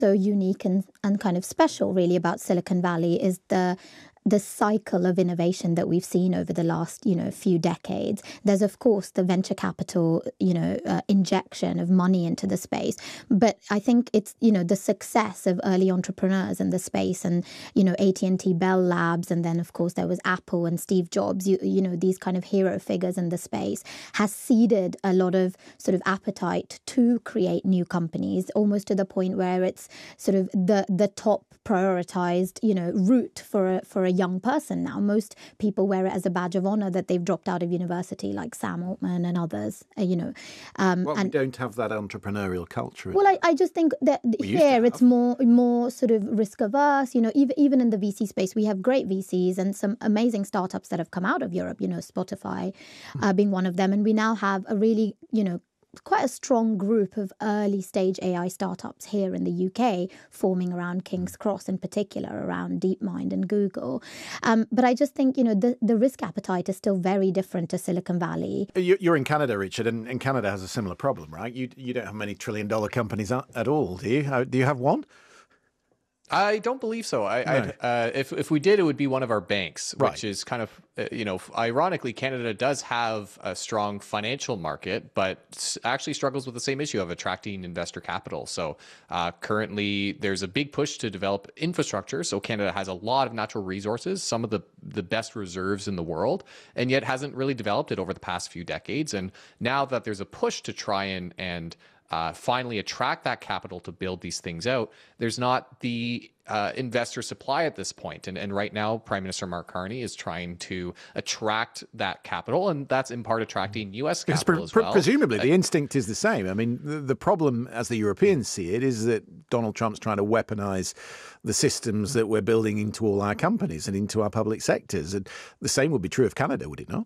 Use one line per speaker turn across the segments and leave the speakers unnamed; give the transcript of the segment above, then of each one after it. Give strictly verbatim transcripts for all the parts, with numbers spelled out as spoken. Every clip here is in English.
so unique and, and kind of special really about Silicon Valley is the the cycle of innovation that we've seen over the last, you know, few decades. There's, of course, the venture capital, you know, uh, injection of money into the space. But I think it's, you know, the success of early entrepreneurs in the space and, you know, A T and T Bell Labs. And then, of course, there was Apple and Steve Jobs, you, you know, these kind of hero figures in the space has seeded a lot of sort of appetite to create new companies, almost to the point where it's sort of the the top prioritized, you know, route for a, for a young person now. Most people wear it as a badge of honor that they've dropped out of university, like Sam Altman and others, uh, you know.
Um, well, and, we don't have that entrepreneurial culture.
Well, I, I just think that
we
here it's more more sort of risk averse. You know, even, even in the V C space, we have great V Cs and some amazing startups that have come out of Europe, you know, Spotify uh, being one of them. And we now have a really, you know, quite a strong group of early stage A I startups here in the U K forming around King's Cross, in particular around DeepMind and Google. Um, but I just think, you know, the, the risk appetite is still very different to Silicon Valley.
You're in Canada, Richard, and, and Canada has a similar problem, right? You you don't have many trillion dollar companies at all, do you? Do you have one?
I don't believe so. I,
no.
uh, if if we did, it would be one of our banks, which
right.
is kind of, uh, you know, ironically, Canada does have a strong financial market, but actually struggles with the same issue of attracting investor capital. So uh, currently, there's a big push to develop infrastructure. So Canada has a lot of natural resources, some of the the best reserves in the world, and yet hasn't really developed it over the past few decades. And now that there's a push to try and and Uh, finally attract that capital to build these things out, there's not the uh, investor supply at this point. And, and right now, Prime Minister Mark Carney is trying to attract that capital, and that's in part attracting U S capital
pre-
as well.
Presumably, the instinct is the same. I mean, the, the problem, as the Europeans see it, is that Donald Trump's trying to weaponize the systems that we're building into all our companies and into our public sectors. And the same would be true of Canada, would it not?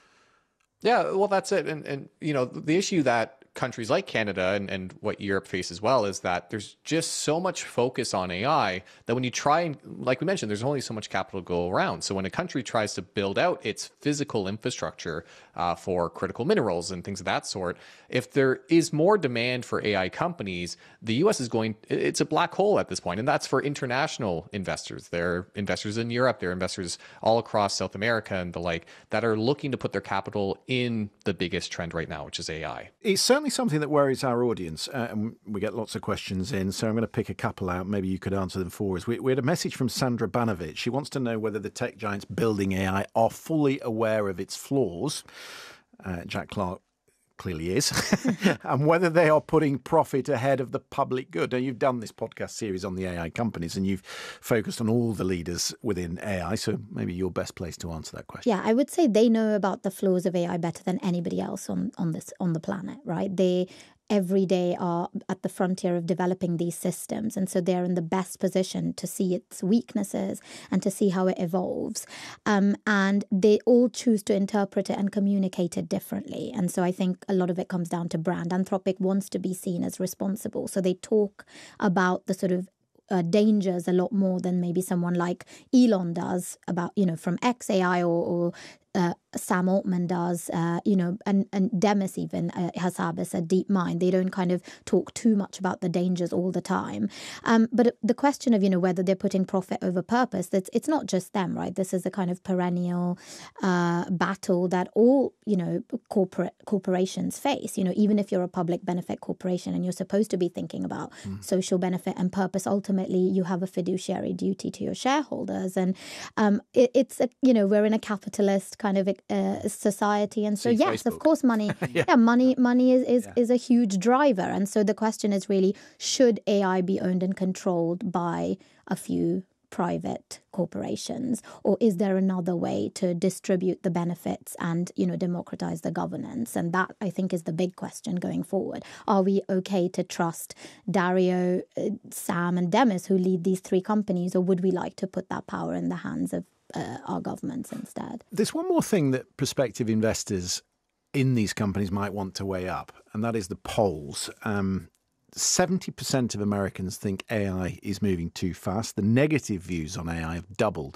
Yeah, well, that's it. And, and you know, the issue that countries like Canada and, and what Europe face as well is that there's just so much focus on A I that when you try and, like we mentioned, there's only so much capital to go around. So when a country tries to build out its physical infrastructure uh, for critical minerals and things of that sort, if there is more demand for A I companies, the U S is going, it's a black hole at this point. And that's for international investors. They're investors in Europe, they're investors all across South America and the like that are looking to put their capital in the biggest trend right now, which is A I.
It's certainly something that worries our audience, uh, and we get lots of questions in, so I'm going to pick a couple out. Maybe you could answer them for us. We, we had a message from Sandra Banovich. She wants to know whether the tech giants building A I are fully aware of its flaws. Uh, Jack Clark clearly is, and whether they are putting profit ahead of the public good. Now, you've done this podcast series on the A I companies, and you've focused on all the leaders within A I, so maybe you're best placed to answer that question.
Yeah, I would say they know about the flaws of A I better than anybody else on, on this on the planet, right? They every day are at the frontier of developing these systems. And so they're in the best position to see its weaknesses and to see how it evolves. Um, and they all choose to interpret it and communicate it differently. And so I think a lot of it comes down to brand. Anthropic wants to be seen as responsible. So they talk about the sort of Uh, dangers a lot more than maybe someone like Elon does about, you know, from X A I or, or uh, Sam Altman does, uh, you know, and, and Demis even, uh, Hassabis at DeepMind. They don't kind of talk too much about the dangers all the time. Um, but the question of, you know, whether they're putting profit over purpose, that's, it's not just them, right? This is a kind of perennial uh, battle that all, you know, corporate corporations face. You know, even if you're a public benefit corporation and you're supposed to be thinking about mm. social benefit and purpose, ultimately you have a fiduciary duty to your shareholders. And um, it, it's, a, you know, we're in a capitalist kind of uh, society, and so
See,
yes,
Facebook.
of course, money.
yeah.
yeah, money. Money is is,
yeah.
is a huge driver, and so the question is really: should A I be owned and controlled by a few private corporations, or is there another way to distribute the benefits and, you know, democratize the governance? And that, I think, is the big question going forward. Are we okay to trust Dario, uh, Sam, and Demis, who lead these three companies, or would we like to put that power in the hands of Uh, our governments instead?
There's one more thing that prospective investors in these companies might want to weigh up, and that is the polls. Um, seventy percent of Americans think A I is moving too fast. The negative views on A I have doubled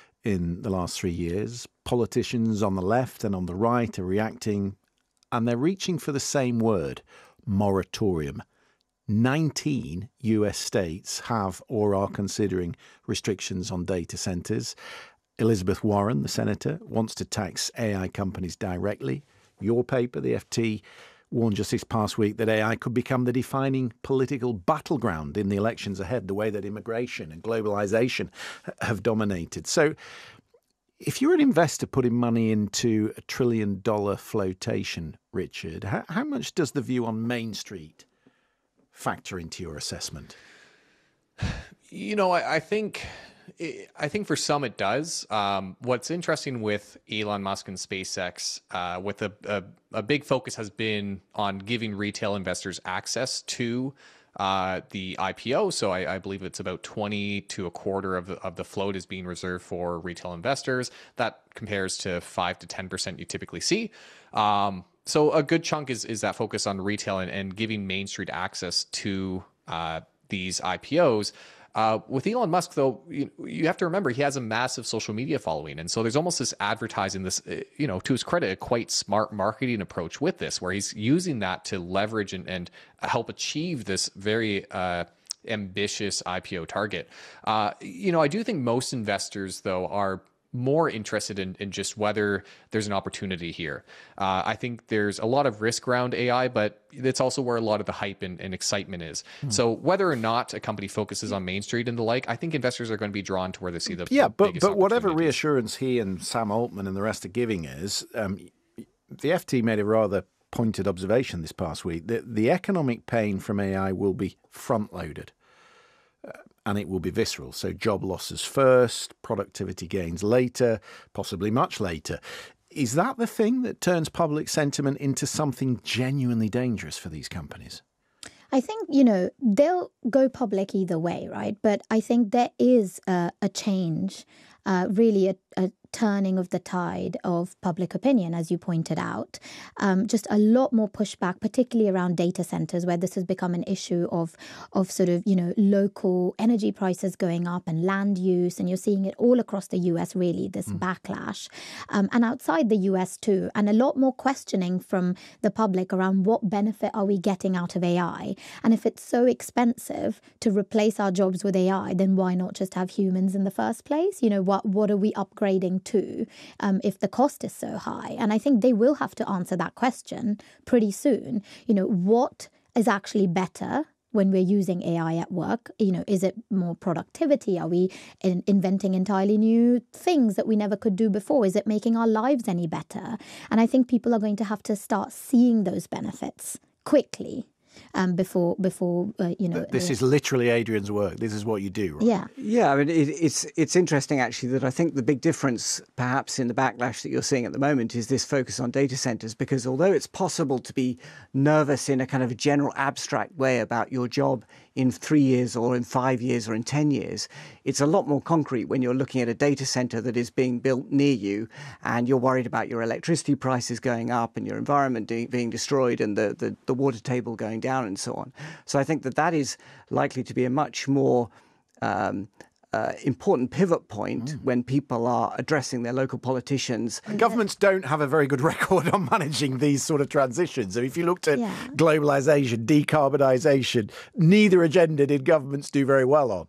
in the last three years. Politicians on the left and on the right are reacting, and they're reaching for the same word, moratorium. nineteen U S states have or are considering restrictions on data centers. Elizabeth Warren, the senator, wants to tax A I companies directly. Your paper, the F T, warned just this past week that A I could become the defining political battleground in the elections ahead, the way that immigration and globalization have dominated. So if you're an investor putting money into a trillion dollar flotation, Richard, how, how much does the view on Main Street factor into your assessment?
You know, I, I think I think for some it does. Um, what's interesting with Elon Musk and SpaceX, uh, with a, a, a big focus has been on giving retail investors access to uh, the I P O. So I, I believe it's about twenty to a quarter of the, of the float is being reserved for retail investors. That compares to five to ten percent you typically see. Um, so a good chunk is is that focus on retail and, and giving Main Street access to uh, these I P Os. Uh, with Elon Musk, though, you, you have to remember he has a massive social media following. And so there's almost this advertising, this, you know, to his credit, a quite smart marketing approach with this, where he's using that to leverage and, and help achieve this very uh, ambitious I P O target. Uh, you know, I do think most investors, though, are more interested in, in just whether there's an opportunity here. Uh, I think there's a lot of risk around A I, but it's also where a lot of the hype and, and excitement is. Hmm. So whether or not a company focuses on Main Street and the like, I think investors are going to be drawn to where they see the
yeah.
The
but but whatever reassurance he and Sam Altman and the rest are giving is, um, the F T made a rather pointed observation this past week that the economic pain from A I will be front loaded. Uh, and it will be visceral. So job losses first, productivity gains later, possibly much later. Is that the thing that turns public sentiment into something genuinely dangerous for these companies?
I think, you know, they'll go public either way, right? But I think there is a, a change, uh, really a, a turning of the tide of public opinion, as you pointed out. Um, just a lot more pushback, particularly around data centers, where this has become an issue of, of sort of, you know, local energy prices going up and land use. And you're seeing it all across the U S, really, this mm. backlash. Um, and outside the U S too. And a lot more questioning from the public around what benefit are we getting out of A I? And if it's so expensive to replace our jobs with A I, then why not just have humans in the first place? You know, what, what are we upgrading to um, if the cost is so high? And I think they will have to answer that question pretty soon. You know, what is actually better when we're using A I at work? You know, is it more productivity? Are we in inventing entirely new things that we never could do before? Is it making our lives any better? And I think people are going to have to start seeing those benefits quickly. Um, before, before uh, you know,
this
uh,
is literally Adrian's work. This is what you do, right?
Yeah,
yeah. I mean, it, it's it's interesting actually that I think the big difference, perhaps in the backlash that you're seeing at the moment, is this focus on data centers. Because although it's possible to be nervous in a kind of a general abstract way about your job in three years or in five years or in ten years, it's a lot more concrete when you're looking at a data center that is being built near you, and you're worried about your electricity prices going up and your environment de- being destroyed and the, the the water table going down and so on. So I think that that is likely to be a much more um, uh, important pivot point mm. when people are addressing their local politicians.
And governments don't have a very good record on managing these sort of transitions. So if you looked at
yeah.
globalization, decarbonisation, neither agenda did governments do very well on.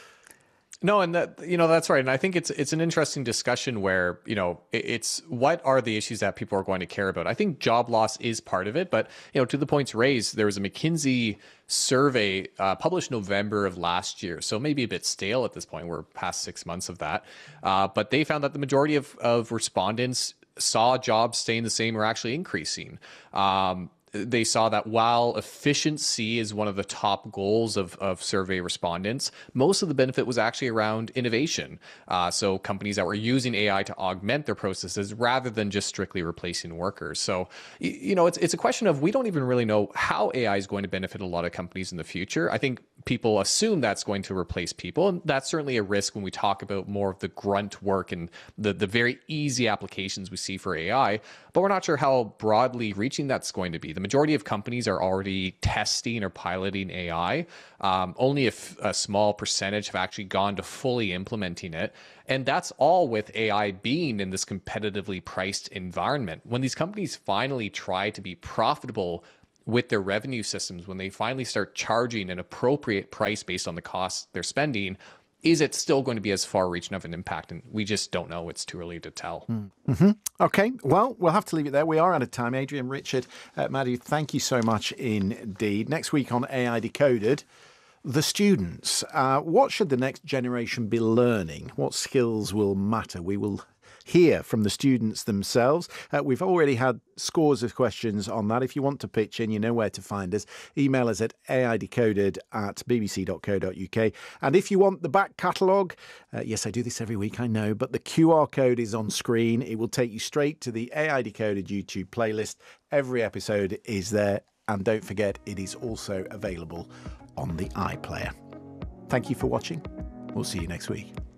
No, and that, you know, that's right. And I think it's it's an interesting discussion where, you know, it's what are the issues that people are going to care about? I think job loss is part of it. But, you know, to the points raised, there was a McKinsey survey uh, published November of last year. So maybe a bit stale at this point. We're past six months of that. Uh, but they found that the majority of, of respondents saw jobs staying the same or actually increasing. Um, They saw that while efficiency is one of the top goals of, of survey respondents, most of the benefit was actually around innovation. Uh, so companies that were using A I to augment their processes rather than just strictly replacing workers. So, you know, it's it's a question of we don't even really know how A I is going to benefit a lot of companies in the future. I think people assume that's going to replace people. And that's certainly a risk when we talk about more of the grunt work and the, the very easy applications we see for A I. But we're not sure how broadly reaching that's going to be. The majority of companies are already testing or piloting A I. Um, only a, f- a small percentage have actually gone to fully implementing it. And that's all with A I being in this competitively priced environment. When these companies finally try to be profitable with their revenue systems, when they finally start charging an appropriate price based on the costs they're spending, is it still going to be as far-reaching of an impact? And we just don't know. It's too early to tell.
Mm-hmm. Okay, well, we'll have to leave it there. We are out of time. Adrian, Richard, uh, Maddie, thank you so much indeed. Next week on A I Decoded, the students. Uh, what should the next generation be learning? What skills will matter? We will hear from the students themselves. Uh, we've already had scores of questions on that. If you want to pitch in, you know where to find us. Email us at aidecoded at bbc dot co dot uk. And if you want the back catalogue, uh, yes, I do this every week, I know, but the Q R code is on screen. It will take you straight to the A I Decoded YouTube playlist. Every episode is there. And don't forget, it is also available on the iPlayer. Thank you for watching. We'll see you next week.